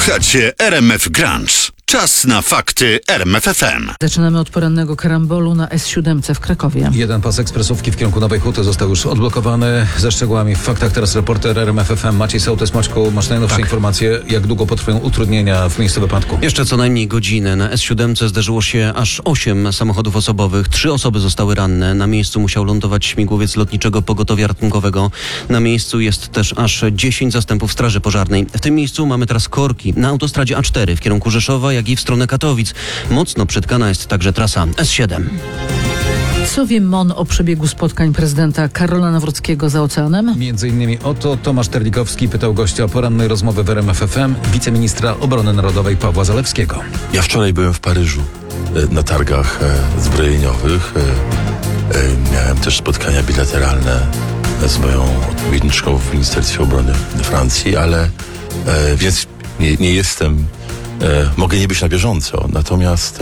Słuchacie RMF Grunge. Czas na fakty RMF FM. Zaczynamy od porannego karambolu na S7 w Krakowie. Jeden pas ekspresówki w kierunku Nowej Huty został już odblokowany. Ze szczegółami w faktach teraz reporter RMF FM Maciej Sołtys. Maćku, masz najnowsze informacje, jak długo potrwają utrudnienia w miejscu wypadku? Jeszcze co najmniej godzinę. Na S7 zdarzyło się aż 8 samochodów osobowych. 3 osoby zostały ranne. Na miejscu musiał lądować śmigłowiec lotniczego pogotowia ratunkowego. Na miejscu jest też aż 10 zastępów straży pożarnej. W tym miejscu mamy teraz korki. Na autostradzie A4 w kierunku Rzeszowa, jak i w stronę Katowic. Mocno przytkana jest także trasa S7. Co wie MON o przebiegu spotkań prezydenta Karola Nawrockiego za oceanem? Między innymi o to Tomasz Terlikowski pytał gościa porannej rozmowy w RMF FM wiceministra obrony narodowej Pawła Zalewskiego. Ja wczoraj byłem w Paryżu na targach zbrojeniowych. Miałem też spotkania bilateralne z moją odpowiedniczką w Ministerstwie Obrony Francji, ale więc nie jestem, mogę nie być na bieżąco, natomiast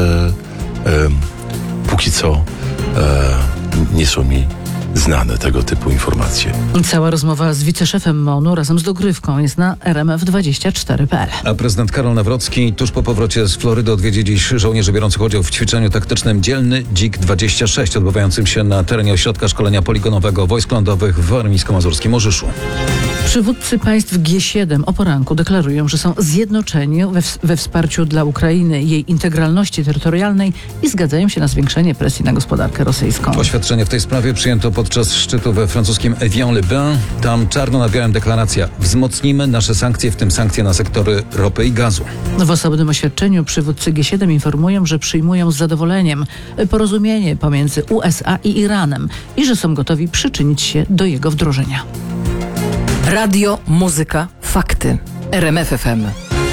póki co nie są mi znane tego typu informacje. Cała rozmowa z wiceszefem MON-u razem z dogrywką jest na rmf24.pl. A prezydent Karol Nawrocki tuż po powrocie z Florydy odwiedzi dziś żołnierzy biorących udział w ćwiczeniu taktycznym Dzielny Dzik-26 odbywającym się na terenie ośrodka szkolenia poligonowego wojsk lądowych w warmińsko-mazurskim Orzyszu. Przywódcy państw G7 o poranku deklarują, że są zjednoczeni we wsparciu dla Ukrainy, jej integralności terytorialnej i zgadzają się na zwiększenie presji na gospodarkę rosyjską. Oświadczenie w tej sprawie przyjęto podczas szczytu we francuskim Evian-le-Bain. Tam czarno na białym deklaracja: wzmocnimy nasze sankcje, w tym sankcje na sektory ropy i gazu. W osobnym oświadczeniu przywódcy G7 informują, że przyjmują z zadowoleniem porozumienie pomiędzy USA i Iranem i że są gotowi przyczynić się do jego wdrożenia. Radio, muzyka, fakty. RMF FM.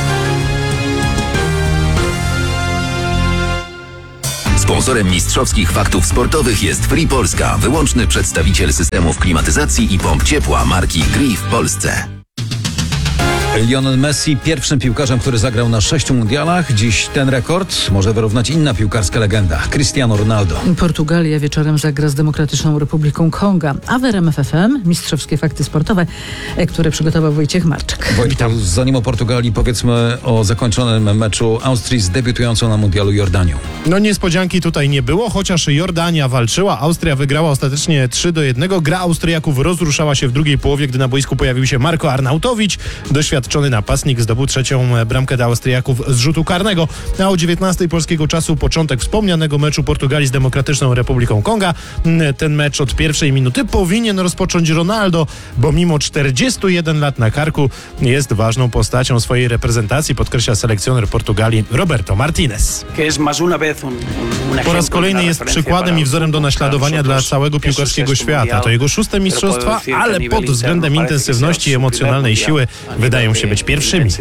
Sponsorem mistrzowskich faktów sportowych jest Free Polska, wyłączny przedstawiciel systemów klimatyzacji i pomp ciepła marki Gree w Polsce. Lionel Messi pierwszym piłkarzem, który zagrał na 6 mundialach. Dziś ten rekord może wyrównać inna piłkarska legenda, Cristiano Ronaldo. Portugalia wieczorem zagra z Demokratyczną Republiką Konga, a w RMF FM mistrzowskie fakty sportowe, które przygotował Wojciech Marczyk. Wojtku, zanim o Portugalii, powiedzmy o zakończonym meczu Austrii z debiutującą na mundialu Jordanią. No niespodzianki tutaj nie było, chociaż Jordania walczyła, Austria wygrała ostatecznie 3-1. Gra Austriaków rozruszała się w drugiej połowie, gdy na boisku pojawił się Marko Arnautowicz. Doświadczony napastnik zdobył trzecią bramkę dla Austriaków z rzutu karnego. A o 19 polskiego czasu początek wspomnianego meczu Portugalii z Demokratyczną Republiką Konga. Ten mecz od pierwszej minuty powinien rozpocząć Ronaldo, bo mimo 41 lat na karku jest ważną postacią swojej reprezentacji, podkreśla selekcjoner Portugalii Roberto Martinez. Po raz kolejny jest przykładem i wzorem do naśladowania dla całego piłkarskiego świata. To jego 6. mistrzostwa, ale pod względem intensywności i emocjonalnej siły wydają się być pierwszymi.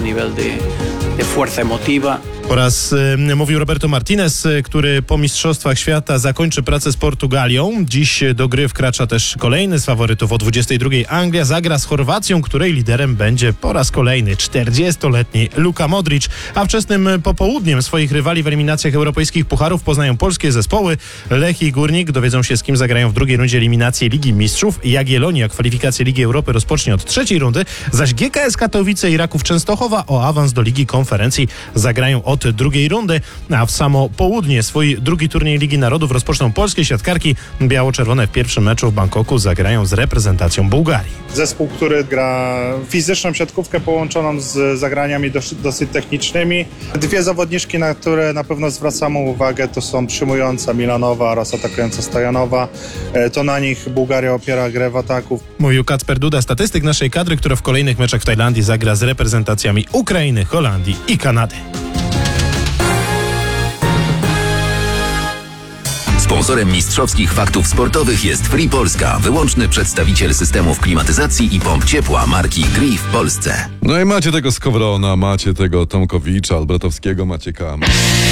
Mówił Roberto Martinez, który po mistrzostwach świata zakończy pracę z Portugalią. Dziś do gry wkracza też kolejny z faworytów. O 22:00 Anglia zagra z Chorwacją, której liderem będzie po raz kolejny 40-letni Luka Modric. A wczesnym popołudniem swoich rywali w eliminacjach europejskich pucharów poznają polskie zespoły. Lech i Górnik dowiedzą się, z kim zagrają w drugiej rundzie eliminacji Ligi Mistrzów. Jagiellonia kwalifikacje Ligi Europy rozpocznie od 3. rundy, zaś GKS Katowice i Raków Częstochowa o awans do Ligi Konferencji zagrają od 2. rundy, a w samo południe swój drugi turniej Ligi Narodów rozpoczną polskie siatkarki. Biało-czerwone w pierwszym meczu w Bangkoku zagrają z reprezentacją Bułgarii. Zespół, który gra fizyczną siatkówkę połączoną z zagraniami dosyć technicznymi. 2 zawodniczki, na które na pewno zwracamy uwagę, to są przyjmująca Milanowa oraz atakująca Stojanowa. To na nich Bułgaria opiera grę w ataku. Mówił Kacper Duda, statystyk naszej kadry, która w kolejnych meczach w Tajlandii zagra z reprezentacjami Ukrainy, Holandii i Kanady. Sponsorem mistrzowskich faktów sportowych jest Free Polska, wyłączny przedstawiciel systemów klimatyzacji i pomp ciepła marki Gree w Polsce. No i macie tego Skowrona, macie tego Tomkowicza, Albratowskiego, macie Kama.